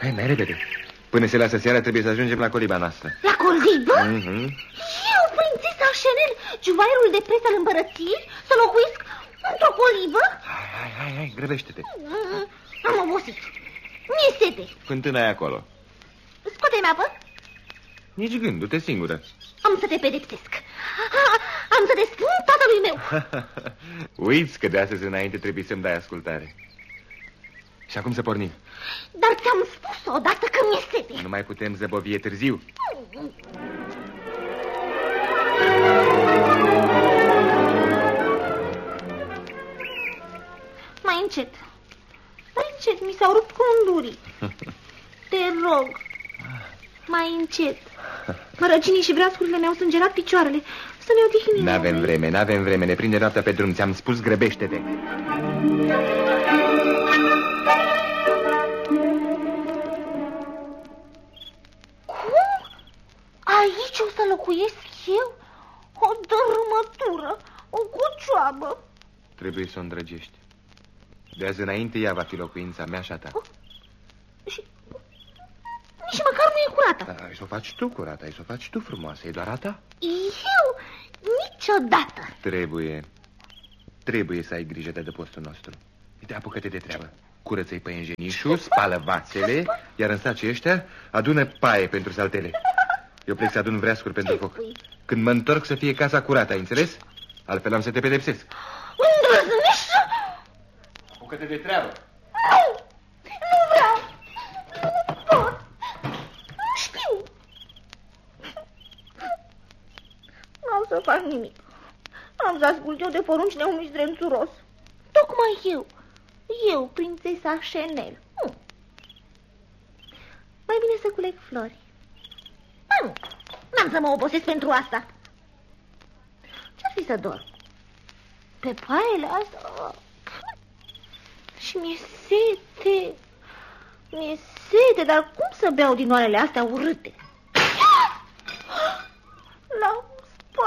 Hai, mai repede. Până se lasă seara trebuie să ajungem la coliba noastră. La colibă? Eu, prințesa Chanel, juvaierul de preț al împărăției, să locuiesc într-o colibă? Hai, grăbește-te. Am obosit. Mi-e sete. Fântâna e acolo. Scoate-mi apă. Nici gând, du-te singură. Am să te pedepsesc. Am să te spun tatălui meu. Uiți că de astăzi înainte trebuie să-mi dai ascultare. Și acum să pornim. Dar ți-am spus odată că mi-e sete. Nu mai putem zăbovi, e târziu. Mai încet. Mai încet, mi s-au rupt condurii. Te rog. Mai încet. Răcinii și vreascurile mi-au sângerat picioarele. Să ne odihnim. N-avem vreme, ne prinde noaptea pe drum. Ți-am spus, grăbește-te. Cum? Aici o să locuiesc eu? O dărâmătură, o cocioabă. Trebuie să o îndrăgești. De azi înainte ea va fi locuința mea și a ta. Și nici măcar nu e curată. Ai să o faci tu curată, ai să o faci tu frumoasă, e doar a ta. Eu? Niciodată. Trebuie să ai grijă de adăpostul nostru. Uite, apucă-te de treabă. Curăță-i păienjenișul, spală vațele, iar în sacii ăștia adună paie pentru saltele. Eu plec să adun vreascuri pentru foc. Când mă întorc să fie casa curată, ai înțeles? Altfel am să te pedepsesc. Îndrăznești? Apucă-te de treabă. Nu vreau. Nu pot. Nu știu. N-am să fac nimic. Am să ascult eu de poruncile unui zdrențuros. Tocmai eu, prințesa Chanel. Mai bine să culeg flori. N-am să mă obosesc pentru asta. Ce-ar fi să dorm? Pe paiele astea? Și mi-e sete. Mi-e sete, dar cum să beau din oalele astea urâte?